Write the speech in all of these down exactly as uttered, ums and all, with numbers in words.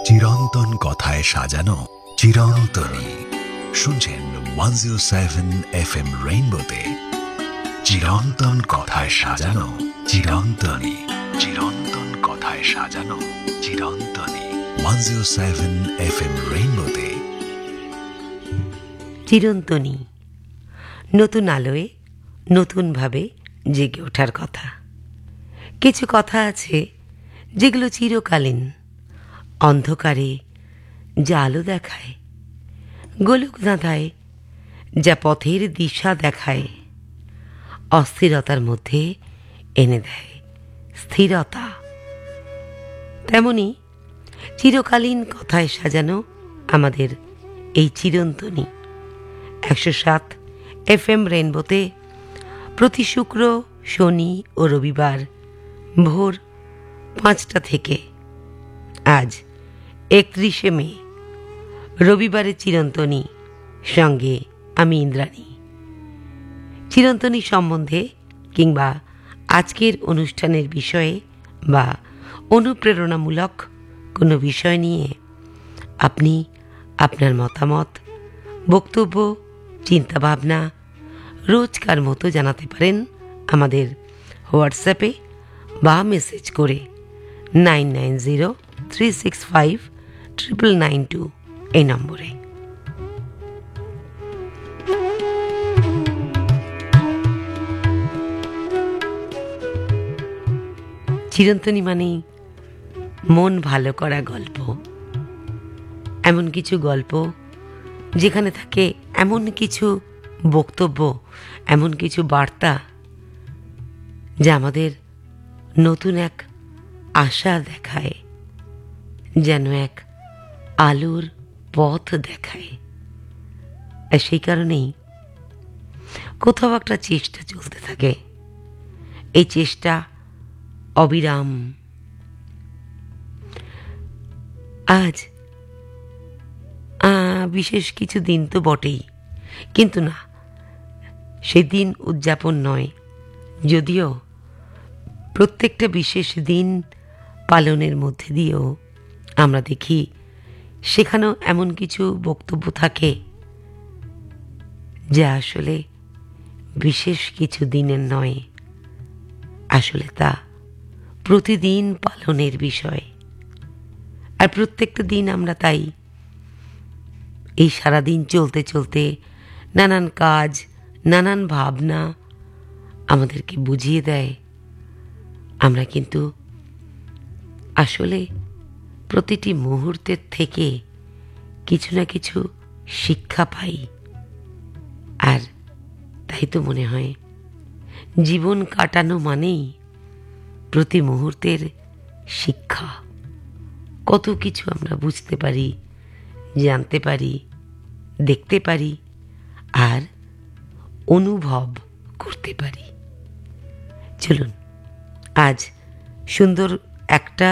চিরন্তন কথায় সাজানো চিরন্তনী। শুনছেন one zero seven F M রেইনবোতে চিরন্তন কথায় সাজানো চিরন্তনী। চিরন্তন কথায় সাজানো চিরন্তনী। One zero seven F M রেইনবোতে চিরন্তনী, নতুন আলোয় নতুনভাবে জেগে ওঠার কথা। কিছু কথা আছে যেগুলো চিরকালীন, অন্ধকারে যা আলো দেখায়, গোলক ধাঁধায় যা পথের দিশা দেখায়, অস্থিরতার মধ্যে এনে দেয় স্থিরতা। তেমনি চিরকালীন কথায় সাজানো আমাদের এই চিরন্তনী একশো সাত এফ এম রেইনবোতে প্রতি শুক্র, শনি ও রবিবার ভোর পাঁচটা থেকে। আজ একত্রিশে মে, রবিবারের চিরন্তনী, সঙ্গে আমি ইন্দ্রাণী। চিরন্তনী সম্বন্ধে কিংবা আজকের অনুষ্ঠানের বিষয়ে বা অনুপ্রেরণামূলক কোনো বিষয় নিয়ে আপনি আপনার মতামত, বক্তব্য, চিন্তাভাবনা রোজকার মতো জানাতে পারেন আমাদের হোয়াটসঅ্যাপে বা মেসেজ করে nine nine zero three six five triple nine two এই নম্বরে। চিরন্তনী মানেই মন ভালো করা গল্প, এমন কিছু গল্প যেখানে থাকে এমন কিছু বক্তব্য, এমন কিছু বার্তা যা আমাদের নতুন এক আশা দেখায়, যেন এক আলোর পথ দেখায়। আর সেই কারণেই কোথাও একটা চেষ্টা চলতে থাকে, এই চেষ্টা অবিরাম। আজ বিশেষ কিছু দিন তো বটেই, কিন্তু না, সেদিন উদযাপন নয়, যদিও প্রত্যেকটা বিশেষ দিন পালনের মধ্যে দিয়েও আমরা দেখি সেখানেও এমন কিছু বক্তব্য থাকে যা আসলে বিশেষ কিছু দিনের নয়, আসলে তা প্রতিদিন পালনের বিষয়। আর প্রত্যেকটা দিন আমরা তাই এই সারাদিন চলতে চলতে নানান কাজ, নানান ভাবনা আমাদেরকে বুঝিয়ে দেয় আমরা কিন্তু আসলে প্রতিটি মুহূর্তের থেকে কিছু না কিছু শিক্ষা পাই। আর তাই তো মনে হয় জীবন কাটানো মানেই প্রতি মুহূর্তের শিক্ষা। কত কিছু আমরা বুঝতে পারি, জানতে পারি, দেখতে পারি আর অনুভব করতে পারি। চলুন, আজ সুন্দর একটা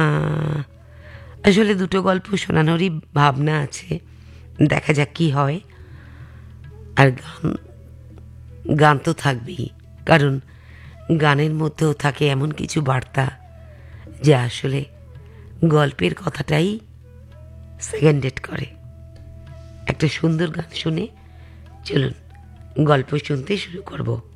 আসলে দুটো গল্প শোনানোরই ভাবনা আছে, দেখা যাক কি হয়। আর গান গান তো থাকবেই, কারণ গানের মধ্যেও থাকে এমন কিছু বার্তা যা আসলে গল্পের কথাটাই সেকেন্ডেড করে। একটা সুন্দর গান শুনে চলুন গল্প শুনতে শুরু করব।